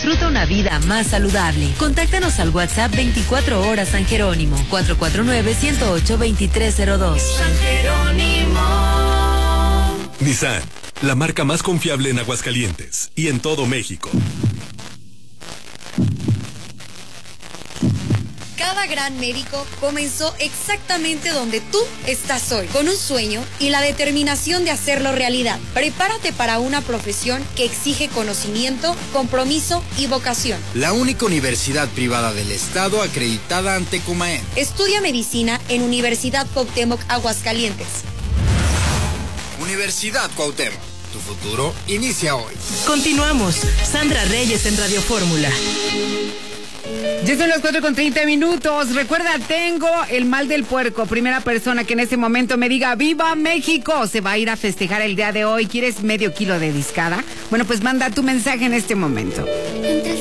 Disfruta una vida más saludable. Contáctanos al WhatsApp 24 horas San Jerónimo, 449-108-2302. San Jerónimo. Nissan, la marca más confiable en Aguascalientes y en todo México. Cada gran médico comenzó exactamente donde tú estás hoy, con un sueño y la determinación de hacerlo realidad. Prepárate para una profesión que exige conocimiento, compromiso y vocación. La única universidad privada del estado acreditada ante Comaen. Estudia medicina en Universidad Cuauhtémoc, Aguascalientes. Universidad Cuauhtémoc. Tu futuro inicia hoy. Continuamos. Sandra Reyes en Radio Fórmula. Ya son las 4:30. Recuerda, tengo el mal del puerco. Primera persona que en este momento me diga ¡Viva México! Se va a ir a festejar el día de hoy. ¿Quieres medio kilo de discada? Bueno, pues manda tu mensaje en este momento.